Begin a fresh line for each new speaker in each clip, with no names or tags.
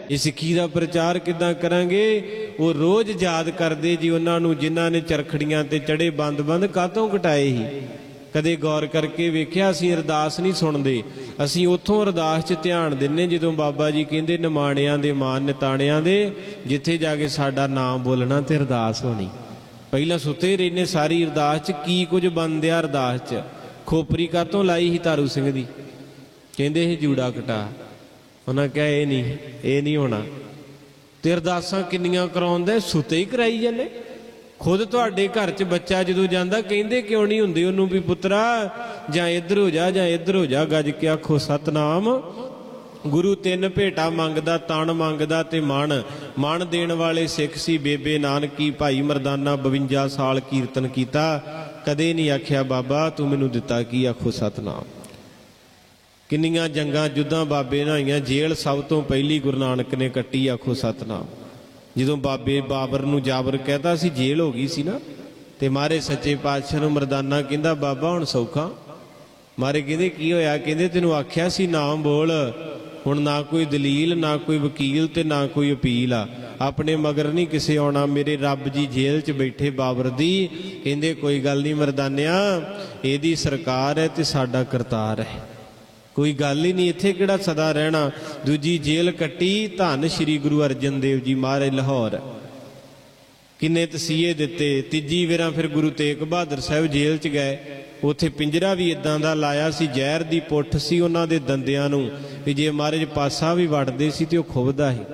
ये सिक्खी का प्रचार किद्दां करांगे? वो रोज़ याद करदे जी उन्हां नूं जिन्हां ने चरखड़ियां ते चढ़े बंद बंद कातों कटाए ही। कदे गौर करके वेख्या असीं अरदास नहीं सुणदे, असीं उत्थों अरदास 'च ध्यान दिंदे जदों बाबा जी कहंदे निमाणियां दे मान निताणियां दे जिथे जाके साडा नाम बोलना ते अरदास होनी। पहिलां सुते रहने सारी अरदास 'च की कुछ बनदिया अरदास 'च। खोपरी कातों लाई ही तारू सिंह दी, कहंदे ही जूड़ा कटा। उन्हां कहा ये नहीं होना। ते अरदासां किन्नियां कराउंदे, सुते ही कराई जांदे। खुद तुहाडे घर च बच्चा जदों जांदा कहंदे क्यों नहीं हुंदे उहनूं भी पुत्तरा जां इधर हो जा जां इधर हो जा, गज के आखो सतनाम। गुरु तीन भेटा मंगदा, तन मंगदा ते मन देण वाले सिख सी बेबे नानकी। भाई मरदाना 52 साल कीर्तन कीता, कदे नहीं आख्या बाबा तू मैनूं दिता की, आखो सतनाम। किन्नियां जंगां जुद्धां बाबे नहाईयां, जेल सब तो पहली गुरु नानक ने कट्टी, आखो सतनाम। जदों बाबे बाबर नूं जाबर कहता सी जेल हो गई सी ना, ते मारे सच्चे पातशाह नूं मरदाना कहंदा बाबा हुण सौखा। मारे कहंदे की होया? कहंदे तैनूं आख्या सी नाम बोल, हुण ना कोई दलील ना कोई वकील ते ना कोई अपील आ, अपने मगर नहीं किसे आउणा। मेरे रब जी जेल च बैठे बाबर दी। कहंदे कोई गल नहीं मरदानिया, इहदी सरकार है ते साडा करतार है, कोई गल ही नहीं, इत्थे किहड़ा सदा रहना। दूजी जेल कट्टी धन श्री गुरु अर्जन देव जी महाराज लाहौर, किन्ने तसीहे दिते। तीजी वेरा फिर गुरु तेग बहादुर साहब जेल च गए, उत्थे पिंजरा भी इदां दा लाया सी, जहर दी पुठ सी उन्हां दे दंदियां नूं, भी जे महाराज पासा भी वड़दे सी ते ओह खुबदा ही।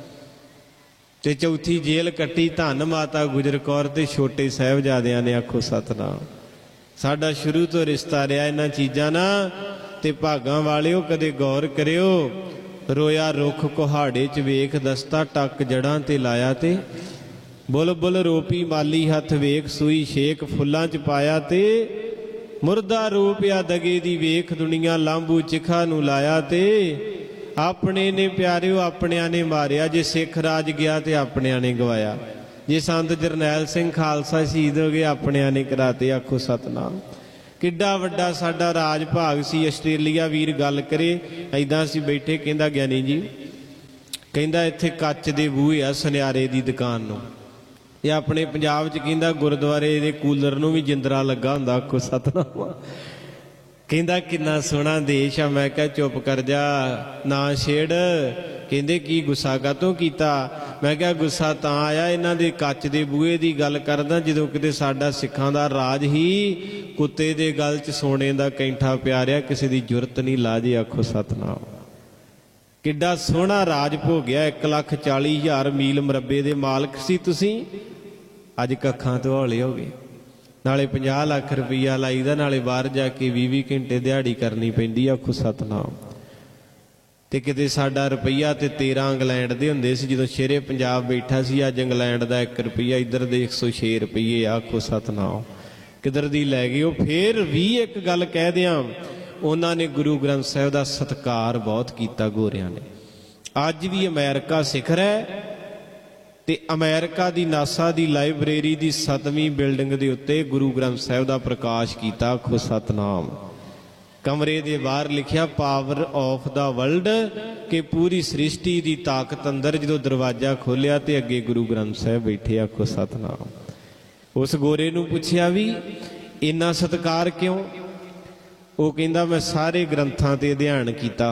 ते चौथी जेल कट्टी धन माता गुजर कौर ते छोटे साहिबजादियां ने, आखो सतनाम। साडा शुरू तो रिश्ता रहा इन्हां चीज़ां नाल। ते भागां वालिओ कदे गौर करिओ, रोया रुख कुहाड़े च वेख दस्ता, टक जड़ां ते लाया ते बुल बुल रोपी माली हथ वेख सूई शेख फुल्लां च पाया ते मुर्दा रूपिया दगे दी वेख दुनिया लांबू चिखा नूं लाया ते अपने ने प्यारिओ अपनियां ने मारिया। जे सिख राज गया ते अपनियां ने गवाया, जे संत जरनैल सिंह खालसा शहीद हो गए अपनियां ने कराते, आखो सतनाम। किड्डा वड्डा साडा राज भाग सी। आस्ट्रेलिया वीर गल करे ऐदां असीं बैठे, कहंदा ज्ञानी जी कहंदा इत्थे कच दे बूहे आ सुनियारे दी दुकान नूं, ये अपने पंजाब च कहंदा गुरुद्वारे दे कूलर नूं भी जिंदरा लगा हुंदा, आखो सतनाम। कहंदा किन्ना सोहना देश आ। मैं कहा चुप कर जा ना छेड़। कहंदे की गुस्सा कातों कीता? मैं कहा गुस्सा तां आया इन्हां दे कच दे बूहे दी गल करदा जदों किते साडा सिखां दा राज ही कुत्ते दे गल च सोने दा कैंठा प्यारिआ, किसी दी जुरत नहीं लाजे, आखो सतनाम। किड्डा सोहना राज भोगिआ, 1,40,000 मील मरबे दे मालक सी तुसीं, अज कखां तो हौले हो गए। नाले 50 लाख रुपया लाईदा, नाले बाहर जाके 20 घंटे दिहाड़ी करनी पैंदी, आखो सतनाम। ते किते साडा रुपया ते 13 इंग्लैंड दे हुंदे सी जदों शेरे पंजाब बैठा सी, अज इंग्लैंड दा 1 रुपया, इधर दे 106 रुपये, आखो सतनाम। किधर दी लै गए। फिर भी एक गल कह दियां, उन्हां ने गुरु ग्रंथ साहिब दा सत्कार बहुत कीता गोरियां ने। अज भी अमेरिका सिखर है ते अमेरिका दी नासा दी लाइब्रेरी दी 7वीं बिल्डिंग दे उत्ते गुरु ग्रंथ साहिब दा प्रकाश कीता, आखो सतनाम। कमरे दे बाहर लिखिया पावर ऑफ द वर्ल्ड, के पूरी सृष्टि दी ताकत अंदर। जदों दरवाजा खोलिया ते अगे गुरु ग्रंथ साहिब बैठे, आखो सतनाम। उस गोरे नूं पुछया भी इन्ना सत्कार क्यों? वो कहंदा मैं सारे ग्रंथां ते अध्ययन कीता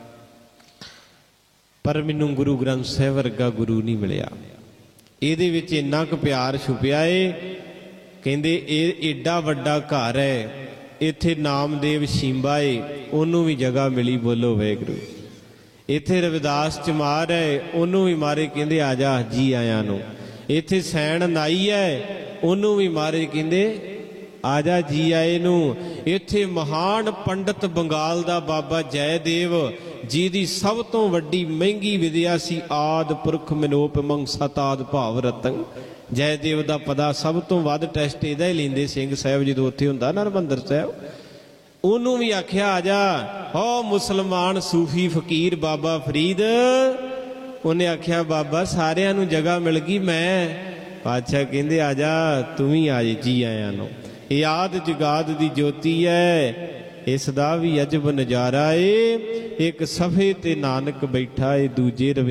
पर मैनूं गुरु ग्रंथ साहिब वर्गा गुरु नहीं मिलिया। इहदे विच इन्ना क प्यार छुपिया है। कहंदे इह एडा वड्डा घर है, इत्थे नामदेव शिंबा है, उन्होंने भी जगह मिली, बोलो वाहिगुरू। इत्थे रविदास चमार है, उन्होंने भी मारे कहंदे आ जा जी आया नूं। इत्थे सैन नाई है, उन्होंने भी मारे कहंदे आ जा जी आए नूं। इत्थे महान पंडित बंगाल दा बाबा जयदेव जी दी सब तो वड्डी महंगी विद्या सी, आद पुरख मनोपमंग सताद भाव रतन। जयदेव का पदा सब तो वध टैसट इहदा ही लेंदे सिंह साहब जो उत्थे हुंदा ना हरमंदर साहब। उन्होंने भी आख्या आ जा, हो मुसलमान सूफी फकीर बाबा फरीद। उन्हें आख्या बाबा सारियां नूं जगह मिल गई, मैं पातशाह कहंदे आ जा तू भी आ जी आया नो। ये आद जगाद दी ज्योति है, इसदा भी अजब नजारा है। एक सफे ते नानक बैठा है, दूजे